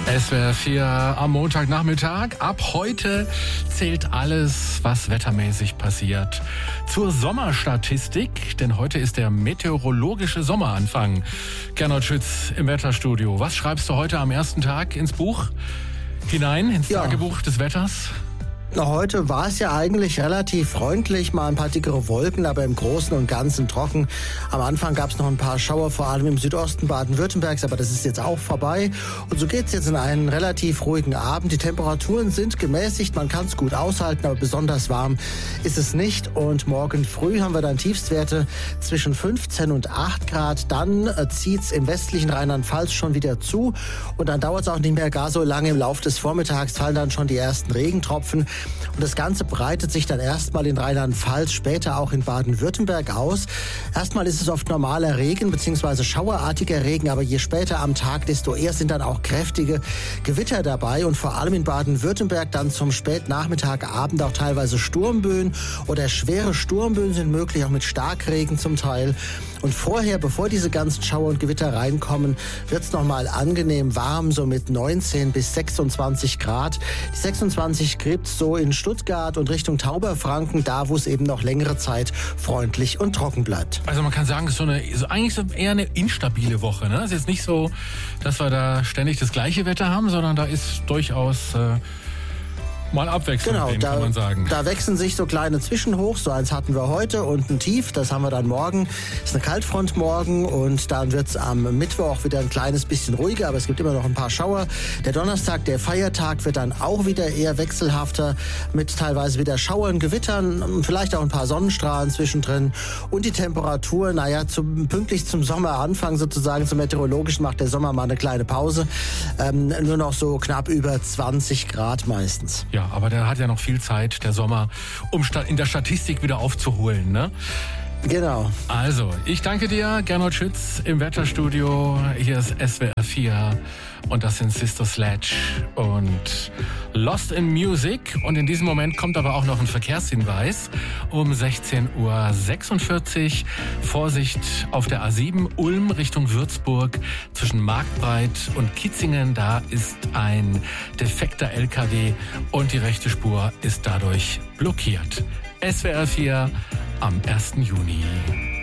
SWR 4 am Montagnachmittag. Ab heute zählt alles, was wettermäßig passiert, zur Sommerstatistik. Denn heute ist der meteorologische Sommeranfang. Gernot Schütz im Wetterstudio. Was schreibst du heute am ersten Tag ins Buch hinein, ins Tagebuch des Wetters? Heute war es ja eigentlich relativ freundlich, mal ein paar dickere Wolken, aber im Großen und Ganzen trocken. Am Anfang gab es noch ein paar Schauer, vor allem im Südosten Baden-Württembergs, aber das ist jetzt auch vorbei. Und so geht es jetzt in einen relativ ruhigen Abend. Die Temperaturen sind gemäßigt, man kann es gut aushalten, aber besonders warm ist es nicht. Und morgen früh haben wir dann Tiefstwerte zwischen 15 und 8 Grad. Dann zieht es im westlichen Rheinland-Pfalz schon wieder zu. Und dann dauert es auch nicht mehr gar so lange. Im Laufe des Vormittags fallen dann schon die ersten Regentropfen. Und das Ganze breitet sich dann erstmal in Rheinland-Pfalz, später auch in Baden-Württemberg aus. Erstmal ist es oft normaler Regen bzw. schauerartiger Regen, aber je später am Tag, desto eher sind dann auch kräftige Gewitter dabei. Und vor allem in Baden-Württemberg dann zum Spätnachmittag, Abend auch teilweise Sturmböen oder schwere Sturmböen sind möglich, auch mit Starkregen zum Teil. Und vorher, bevor diese ganzen Schauer und Gewitter reinkommen, wird es nochmal angenehm warm, so mit 19 bis 26 Grad. Die 26 gibt es so in Stuttgart und Richtung Tauberfranken, da wo es eben noch längere Zeit freundlich und trocken bleibt. Also man kann sagen, es ist eigentlich eher eine instabile Woche. Ne? Es ist jetzt nicht so, dass wir da ständig das gleiche Wetter haben, sondern da ist durchaus mal Abwechslung, kann man sagen. Da wechseln sich so kleine Zwischenhochs. So eins hatten wir heute und ein Tief, das haben wir dann morgen. Das ist eine Kaltfront morgen und dann wird es am Mittwoch wieder ein kleines bisschen ruhiger, aber es gibt immer noch ein paar Schauer. Der Donnerstag, der Feiertag, wird dann auch wieder eher wechselhafter mit teilweise wieder Schauern, Gewittern, vielleicht auch ein paar Sonnenstrahlen zwischendrin. Und die Temperatur, pünktlich zum Sommeranfang sozusagen, zum Meteorologischen macht der Sommer mal eine kleine Pause. Nur noch so knapp über 20 Grad meistens. Ja, aber der hat ja noch viel Zeit, der Sommer, um in der Statistik wieder aufzuholen, ne? Genau. Also, ich danke dir, Gernot Schütz im Wetterstudio. Hier ist SWR 4 und das sind Sister Sledge und Lost in Music. Und in diesem Moment kommt aber auch noch ein Verkehrshinweis um 16:46 Uhr. Vorsicht auf der A7 Ulm Richtung Würzburg zwischen Marktbreit und Kitzingen. Da ist ein defekter LKW und die rechte Spur ist dadurch blockiert. SWR 4 am 1. Juni.